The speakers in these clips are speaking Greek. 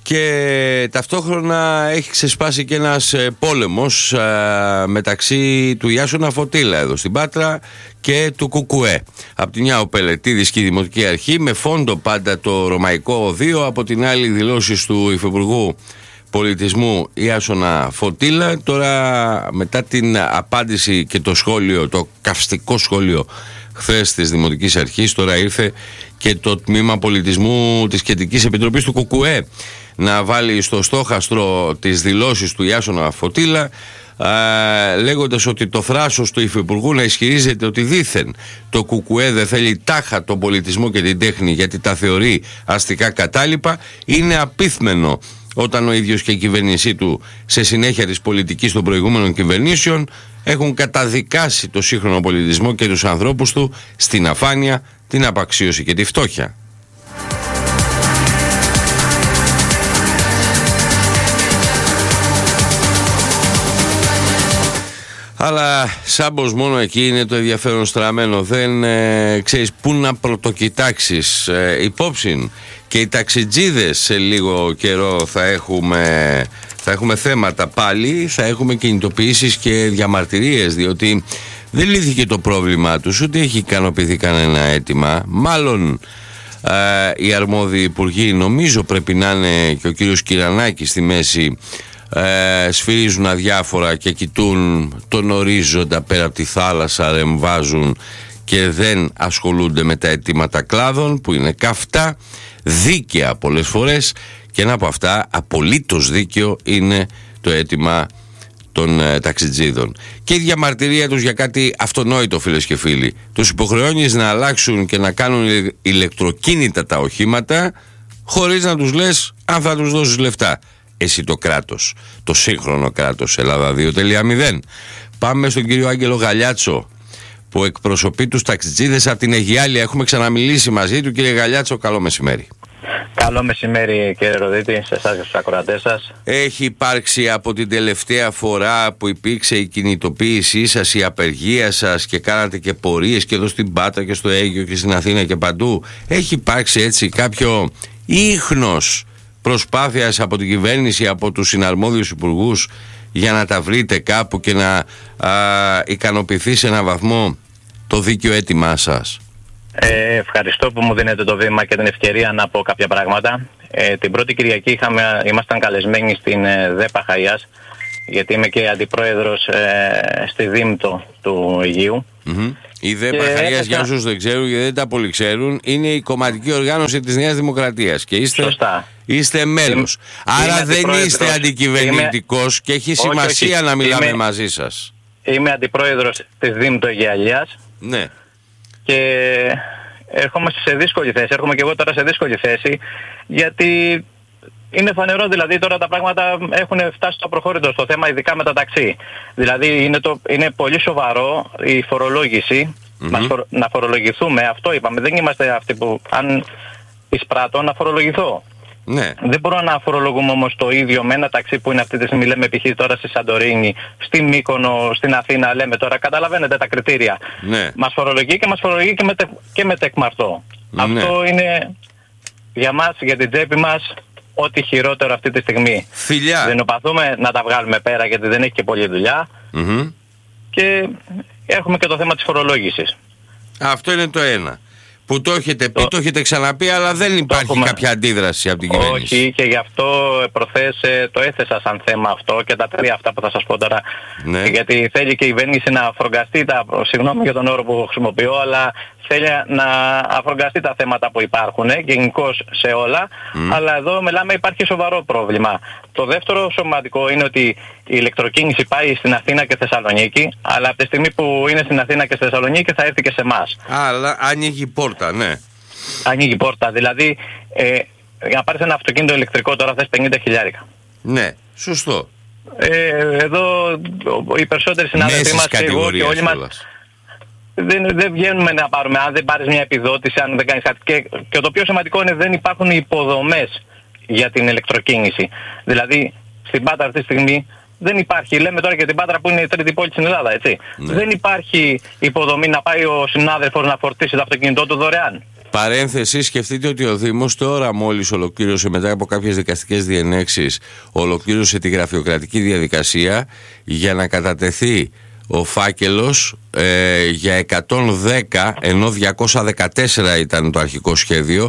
Και ταυτόχρονα έχει ξεσπάσει και ένας πόλεμος μεταξύ του Ιάσονα Φωτήλα εδώ στην Πάτρα και του Κουκουέ. Από τη μια ο Πελετίδης και η Δημοτική Αρχή, με φόντο πάντα το Ρωμαϊκό Οδείο, από την άλλη δηλώσεις του Υφυπουργού Πολιτισμού Ιάσονα Φωτήλα. Τώρα, μετά την απάντηση και το σχόλιο, το καυστικό σχόλιο χθες της Δημοτικής Αρχής, τώρα ήρθε και το Τμήμα Πολιτισμού της Κεντρικής Επιτροπής του Κουκουέ να βάλει στο στόχαστρο τις δηλώσεις του Ιάσονα Φωτήλα, λέγοντας ότι το θράσος του Υφυπουργού να ισχυρίζεται ότι δήθεν το Κουκουέ δεν θέλει τάχα τον πολιτισμό και την τέχνη γιατί τα θεωρεί αστικά κατάλοιπα, είναι απίθμενο όταν ο ίδιος και η κυβέρνησή του, σε συνέχεια της πολιτικής των προηγούμενων κυβερνήσεων, έχουν καταδικάσει το σύγχρονο πολιτισμό και τους ανθρώπους του στην αφάνεια, την απαξίωση και τη φτώχεια. Αλλά σάμπος μόνο εκεί είναι το ενδιαφέρον στραμμένο. Δεν ξέρεις πού να πρωτοκοιτάξεις. Υπόψη και οι ταξιτζίδες σε λίγο καιρό θα έχουμε θέματα πάλι. Θα έχουμε κινητοποιήσεις και διαμαρτυρίες, διότι δεν λύθηκε το πρόβλημά τους, ούτε έχει ικανοποιηθεί κανένα αίτημα. Μάλλον οι αρμόδιοι υπουργοί, νομίζω πρέπει να είναι και ο κύριος Κυρανάκης στη μέση, σφυρίζουν αδιάφορα και κοιτούν τον ορίζοντα πέρα από τη θάλασσα, ρεμβάζουν και δεν ασχολούνται με τα αιτήματα κλάδων που είναι καυτά, δίκαια πολλές φορές, και ένα από αυτά απολύτως δίκαιο είναι το αίτημα των ταξιτζίδων. Και η διαμαρτυρία τους για κάτι αυτονόητο, φίλες και φίλοι. Τους υποχρεώνεις να αλλάξουν και να κάνουν ηλεκτροκίνητα τα οχήματα χωρίς να τους λες αν θα τους δώσεις λεφτά. Εσύ το κράτος, το σύγχρονο κράτος, Ελλάδα 2.0. Πάμε στον κύριο Άγγελο Γαλιάτσο, που εκπροσωπεί τους ταξιτζίδες από την Αιγιάλεια. Έχουμε ξαναμιλήσει μαζί του. Κύριε Γαλιάτσο, καλό μεσημέρι. Καλό μεσημέρι, κύριε Ροδίτη, σε εσάς και στους ακροατές σας. Έχει υπάρξει από την τελευταία φορά που υπήρξε η κινητοποίησή σας, η απεργία σας και κάνατε και πορείες και εδώ στην Πάτρα και στο Αίγυο και στην Αθήνα και παντού, έχει υπάρξει έτσι κάποιο ίχνος προσπάθειας από την κυβέρνηση, από τους συναρμόδιους υπουργούς, για να τα βρείτε κάπου και να ικανοποιηθεί σε έναν βαθμό το δίκαιο αίτημά σας? Ευχαριστώ που μου δίνετε το βήμα και την ευκαιρία να πω κάποια πράγματα. Την πρώτη Κυριακή ήμασταν καλεσμένοι στην ΔΕΠΑ Χαϊάς, γιατί είμαι και αντιπρόεδρος στη Δήμτο του Αιγείου. Η ΔΕΠΑ Χαϊάς, για όσους δεν ξέρουν και δεν τα πολύ ξέρουν, είναι η κομματική οργάνωση της Νέας Δημοκρατίας και είστε μέλος. Άρα δεν είστε αντικυβερνητικός και έχει σημασία να μιλάμε μαζί σας. Είμαι αντιπρόεδρος της Δήμτου Αιγιαλίας. Ναι. Και έρχομαι σε δύσκολη θέση, έρχομαι και εγώ τώρα σε δύσκολη θέση, γιατί είναι φανερό, δηλαδή τώρα τα πράγματα έχουν φτάσει στο προχώρητο στο θέμα, ειδικά με τα ταξί. Δηλαδή είναι πολύ σοβαρό η φορολόγηση, να φορολογηθούμε, αυτό είπαμε, δεν είμαστε αυτοί που αν εισπράττω να φορολογηθώ. Ναι. Δεν μπορώ να φορολογούμε όμως το ίδιο με ένα ταξί που είναι αυτή τη στιγμή, λέμε π.χ. τώρα στη Σαντορίνη, στη Μύκονο, στην Αθήνα, λέμε τώρα, καταλαβαίνετε τα κριτήρια. Ναι. Μας φορολογεί και μας φορολογεί και με τεκμαρτό. Ναι. Αυτό είναι για μας, για την τσέπη μας, ό,τι χειρότερο αυτή τη στιγμή. Φιλιά. Δεινοπαθούμε να τα βγάλουμε πέρα γιατί δεν έχει και πολλή δουλειά. Και έχουμε και το θέμα της φορολόγησης. Αυτό είναι το ένα. Που το έχετε πει, το έχετε ξαναπεί, αλλά δεν υπάρχει κάποια αντίδραση από την κυβέρνηση. Όχι, και γι' αυτό προχθές το έθεσα σαν θέμα αυτό και τα τρία αυτά που θα σας πω τώρα. Ναι. Γιατί θέλει και η κυβέρνηση να αφρογκαστεί συγγνώμη για τον όρο που χρησιμοποιώ, αλλά θέλει να αφρογκαστεί τα θέματα που υπάρχουν γενικώς σε όλα. Αλλά εδώ μιλάμε, υπάρχει σοβαρό πρόβλημα. Το δεύτερο σημαντικό είναι ότι η ηλεκτροκίνηση πάει στην Αθήνα και Θεσσαλονίκη, αλλά από τη στιγμή που είναι στην Αθήνα και στη Θεσσαλονίκη θα έρθει και σε εμάς. Αλλά ανοίγει πόρτα, ναι. Ανοίγει πόρτα, δηλαδή για να πάρεις ένα αυτοκίνητο ηλεκτρικό τώρα θες 50.000. Ναι, σωστό. Εδώ οι περισσότεροι συνάδελφοί μας και εγώ και όλοι μας δεν βγαίνουμε να πάρουμε, αν δεν πάρεις μια επιδότηση, αν δεν κάνεις κάτι. Και το πιο σημαντικό είναι δεν υπάρχουν υποδομές για την ηλεκτροκίνηση. Δηλαδή στην Πάτρα αυτή τη στιγμή δεν υπάρχει, λέμε τώρα για την Πάτρα που είναι η τρίτη πόλη στην Ελλάδα, έτσι. Ναι. Δεν υπάρχει υποδομή να πάει ο συνάδελφος να φορτίσει το αυτοκίνητό του δωρεάν. Παρένθεση, σκεφτείτε ότι ο Δήμος τώρα μόλις ολοκλήρωσε, μετά από κάποιες δικαστικές διενέξεις, ολοκλήρωσε τη γραφειοκρατική διαδικασία για να κατατεθεί ο φάκελος για 110, ενώ 214 ήταν το αρχικό σχέδιο,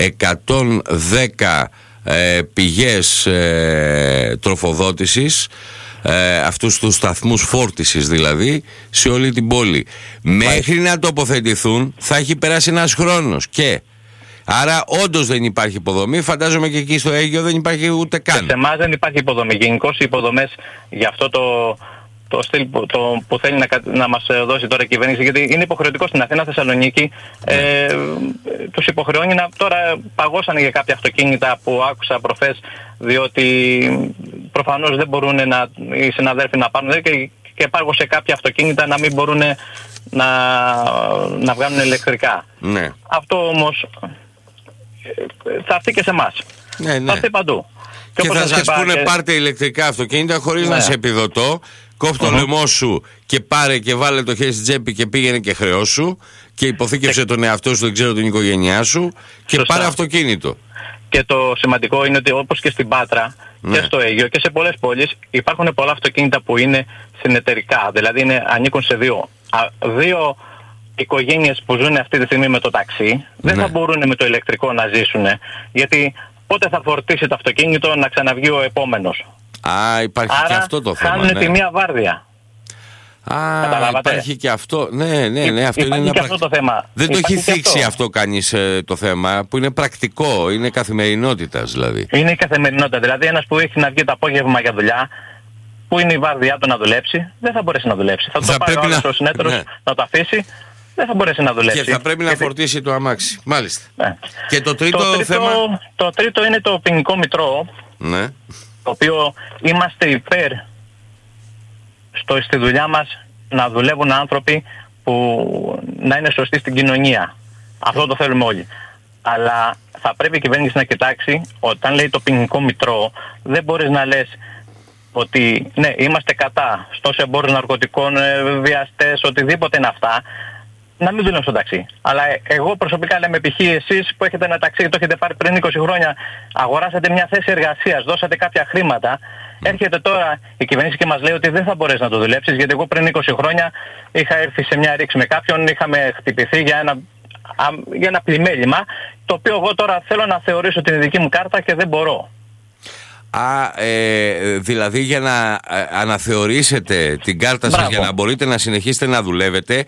110 πηγές τροφοδότησης, αυτούς τους σταθμούς φόρτισης δηλαδή, σε όλη την πόλη. Μέχρι να τοποθετηθούν θα έχει περάσει ένας χρόνος, και άρα όντως δεν υπάρχει υποδομή. Φαντάζομαι και εκεί στο Αίγυο δεν υπάρχει ούτε καν. Σε εμάς δεν υπάρχει υποδομή. Γενικώς οι υποδομές για αυτό το στυλ που θέλει να μας δώσει τώρα η κυβέρνηση, γιατί είναι υποχρεωτικό στην Αθήνα, Θεσσαλονίκη, τους υποχρεώνει τώρα παγώσανε για κάποια αυτοκίνητα που άκουσα προχθές, διότι προφανώς δεν μπορούν οι συναδέλφοι να πάρουν, και πάγωσε κάποια αυτοκίνητα να μην μπορούν να βγάλουν ηλεκτρικά. Ναι. Αυτό όμως θα έρθει και σε εμάς. Ναι. Θα έρθει παντού. Και θα σας πούνε πάρτε ηλεκτρικά αυτοκίνητα χωρίς να σε επιδοτώ. Κόφτω το λαιμό σου και πάρε και βάλε το χέρι στην τσέπη και πήγαινε και χρεώσου και υποθήκευσε τον εαυτό σου, δεν ξέρω, την οικογένειά σου, και πάρε αυτοκίνητο. Και το σημαντικό είναι ότι όπως και στην Πάτρα και στο Αίγυο και σε πολλές πόλεις υπάρχουν πολλά αυτοκίνητα που είναι συνεταιρικά, δηλαδή ανήκουν σε δύο οικογένειες που ζουν αυτή τη στιγμή με το ταξί, δεν θα μπορούν με το ηλεκτρικό να ζήσουν, γιατί πότε θα φορτίσει το αυτοκίνητο να ξαναβγεί ο επόμενος. Υπάρχει και αυτό το θέμα. Χάνουν τη μία βάρδια. Υπάρχει και αυτό. Ναι, αυτό είναι και αυτό το θέμα. Δεν το έχει θίξει αυτό κανείς το θέμα, που είναι πρακτικό, είναι καθημερινότητας δηλαδή. Είναι η καθημερινότητα. Δηλαδή ένας που έχει να βγει το απόγευμα για δουλειά, που είναι η βάρδιά του να δουλέψει, δεν θα μπορέσει να δουλέψει. Θα το πάρει ο συνέτερος να το αφήσει, δεν θα μπορέσει να δουλέψει. Και θα πρέπει να φορτίσει το αμάξι. Μάλιστα. Και το τρίτο θέμα. Το τρίτο είναι το ποινικό μητρό. Ναι. Το οποίο είμαστε υπέρ στη δουλειά μας να δουλεύουν άνθρωποι που να είναι σωστοί στην κοινωνία. Αυτό το θέλουμε όλοι. Αλλά θα πρέπει η κυβέρνηση να κοιτάξει, όταν λέει το ποινικό μητρό, δεν μπορείς να λες ότι ναι, είμαστε κατά στους εμπόρους ναρκωτικών, βιαστές, οτιδήποτε είναι αυτά, να μην δουλεύουν στο ταξί. Αλλά εγώ προσωπικά λέμε, π.χ. εσείς που έχετε ένα ταξί, το έχετε πάρει πριν 20 χρόνια, αγοράσατε μια θέση εργασίας, δώσατε κάποια χρήματα, έρχεται τώρα η κυβέρνηση και μας λέει ότι δεν θα μπορέσει να το δουλέψεις, γιατί εγώ πριν 20 χρόνια είχα έρθει σε μια ρήξη με κάποιον, είχαμε χτυπηθεί για ένα πλημέλημα, το οποίο εγώ τώρα θέλω να θεωρήσω την δική μου κάρτα και δεν μπορώ. Δηλαδή για να αναθεωρήσετε την κάρτα σας, για να μπορείτε να συνεχίσετε να δουλεύετε,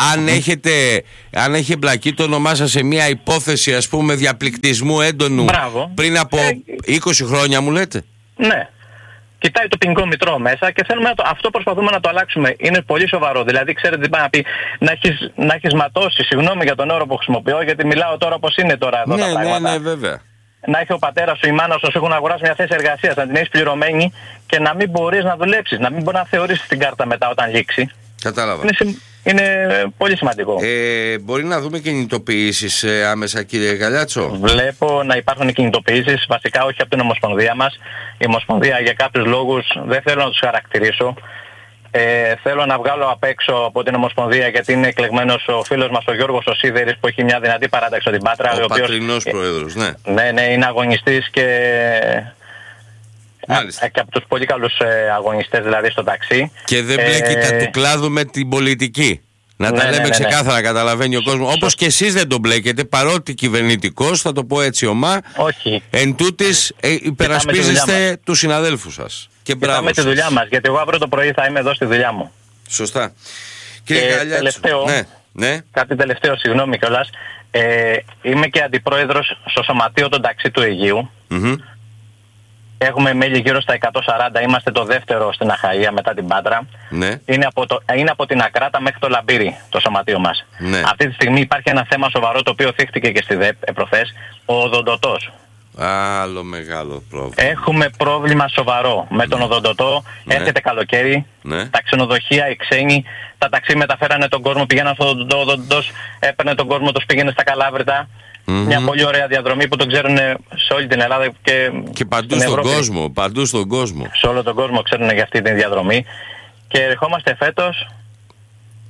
αν έχει εμπλακεί το όνομά σας σε μια υπόθεση, ας πούμε, διαπληκτισμού έντονου πριν από 20 χρόνια, μου λέτε. Ναι. Κοιτάει το ποινικό μητρό μέσα και θέλουμε αυτό προσπαθούμε να το αλλάξουμε. Είναι πολύ σοβαρό. Δηλαδή, ξέρετε τι πάει να πει, να έχεις ματώσει, συγγνώμη για τον όρο που χρησιμοποιώ, γιατί μιλάω τώρα όπως είναι τώρα εδώ τα πράγματα. Ναι, βέβαια. Να έχει ο πατέρας σου, η μάνα σου έχουν αγοράσει μια θέση εργασίας, να την έχεις πληρωμένη και να μην μπορείς να δουλέψεις, να μην μπορείς να θεωρήσεις την κάρτα μετά όταν λήξει. Κατάλαβα. Είναι πολύ σημαντικό. Μπορεί να δούμε κινητοποιήσεις άμεσα, κύριε Γαλιάτσο? Βλέπω να υπάρχουν κινητοποιήσεις, βασικά όχι από την Ομοσπονδία μας. Η Ομοσπονδία για κάποιους λόγους δεν θέλω να τους χαρακτηρίσω. Θέλω να βγάλω απ' έξω από την Ομοσπονδία, γιατί είναι εκλεγμένος ο φίλος μας ο Γιώργος ο Σίδερης, που έχει μια δυνατή παράταξη στην Πάτρα. Ο πατρινός πρόεδρος, ναι. Ναι, είναι αγωνιστής και από τους πολύ καλούς αγωνιστές δηλαδή στο ταξί. Και δεν μπλέκει τα του κλάδου με την πολιτική. Να τα λέμε ξεκάθαρα, καταλαβαίνει ο κόσμος. Όπως και εσείς δεν τον μπλέκετε, παρότι κυβερνητικός, θα το πω έτσι ομά, εν τούτης υπερασπίζεστε τους συναδέλφους σας. Και μπράβο σας. τη δουλειά μας, γιατί εγώ αύριο το πρωί θα είμαι εδώ στη δουλειά μου. Σωστά. Κύριε Γαλιάτσο, κάτι τελευταίο, συγγνώμη κιόλας. Είμαι και αντιπρόεδρος στο Σωματείο των Ταξί του Αιγείου. Έχουμε μέλη γύρω στα 140, είμαστε το δεύτερο στην Αχαΐα μετά την Πάτρα. Ναι. Είναι από την Ακράτα μέχρι το Λαμπύρι το σωματείο μας. Ναι. Αυτή τη στιγμή υπάρχει ένα θέμα σοβαρό, το οποίο θίχτηκε και στη ΔΕΠ προχθές, ο οδοντοτός. Άλλο μεγάλο πρόβλημα. Έχουμε πρόβλημα σοβαρό με τον οδοντοτό. Έρχεται καλοκαίρι, τα ξενοδοχεία, οι ξένοι, τα ταξί μεταφέρανε τον κόσμο, πηγαίναν στο οδοντοτός, έπαιρνε τον κόσμο, τους πήγαινε στα Καλάβρητα. Μια πολύ ωραία διαδρομή που τον ξέρουν σε όλη την Ελλάδα και παντού στον κόσμο, παντού στον κόσμο. Σε όλο τον κόσμο ξέρουν για αυτή τη διαδρομή. Και ερχόμαστε φέτος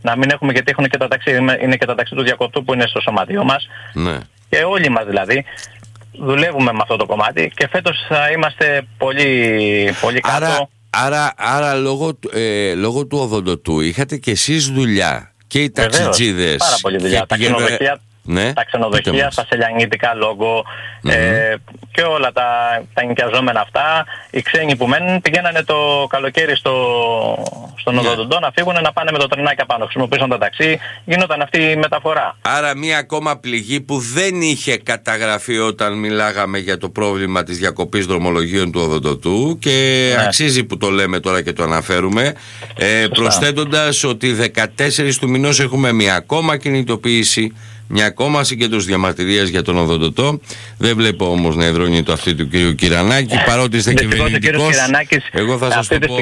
να μην έχουμε, γιατί έχουν και τα ταξί, είναι και τα ταξί του Διακοπτού που είναι στο σωματείο μας. Ναι. Και όλοι μας δηλαδή δουλεύουμε με αυτό το κομμάτι και φέτος θα είμαστε πολύ κάτω. Άρα λόγω του οδοντοτού είχατε και εσείς δουλειά και οι ταξιτζίδες. Πάρα πολύ δουλειά. Τα ξενοδοχεία, στα σελιανίτικα λόγω και όλα τα ενοικιαζόμενα αυτά. Οι ξένοι που μένουν πηγαίνανε το καλοκαίρι στον οδοντό να φύγουν, να πάνε με το τρενάκι απάνω. Χρησιμοποίησαν τα ταξί, γίνονταν αυτή η μεταφορά. Άρα μία ακόμα πληγή που δεν είχε καταγραφεί όταν μιλάγαμε για το πρόβλημα της διακοπής δρομολογίων του οδοντοτού και αξίζει που το λέμε τώρα και το αναφέρουμε, προσθέτοντας ότι 14 του μηνός έχουμε μία ακόμα κινητοποίηση, μια ακόμα συγκέντρωση διαμαρτυρίας για τον οδοντοτό. Δεν βλέπω όμως να εδρώνει το αυτή του κ. Κυρανάκη, παρότι είστε κυβερνητικός. Εγώ θα σας το πω.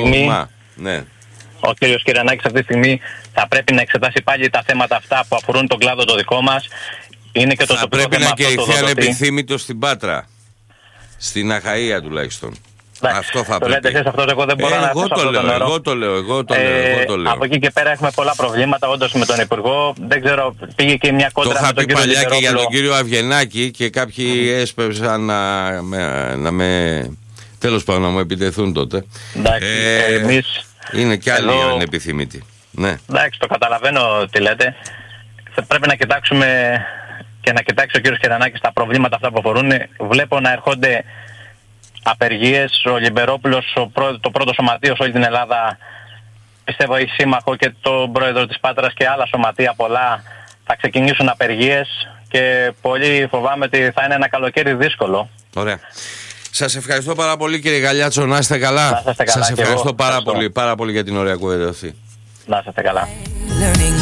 Ο κ. Κυρανάκης αυτή τη στιγμή θα πρέπει να εξετάσει πάλι τα θέματα αυτά που αφορούν τον κλάδο το δικό μας. Είναι και το θα πρέπει να κερδίσει ανεπιθύμητο στην Πάτρα, στην Αχαΐα τουλάχιστον. Αυτό θα πρέπει. Το λέτε εσείς αυτός, εγώ δεν μπορώ να Εγώ το λέω. Από εκεί και πέρα έχουμε πολλά προβλήματα όντως με τον Υπουργό. Δεν ξέρω, πήγε και μια κόντρα με τον κύριο Λιμπερόπουλο. Το είχα πει παλιά και για τον κύριο Αβγενάκη και κάποιοι έσπευσαν να με... τέλος πάντων να μου επιτεθούν τότε. Εμείς είναι κι άλλοι ανεπιθύμητοι. Ναι. Εντάξει, το καταλαβαίνω τι λέτε. Θα πρέπει να κοιτάξουμε και να κοιτάξει ο κύριος Κυρανάκης τα προβλήματα αυτά που αφορούν. Βλέπω να ερχόνται απεργίες. Ο Λιμπερόπουλος, το πρώτο σωματείο σε όλη την Ελλάδα, πιστεύω έχει σύμμαχο και τον πρόεδρο της Πάτρας και άλλα σωματεία πολλά, θα ξεκινήσουν απεργίες και πολύ φοβάμαι ότι θα είναι ένα καλοκαίρι δύσκολο. Ωραία. Σας ευχαριστώ πάρα πολύ κύριε Γαλιάτσο, να είστε καλά. Σας ευχαριστώ πάρα πολύ για την ωραία κουβέντα αυτή. Να είστε καλά.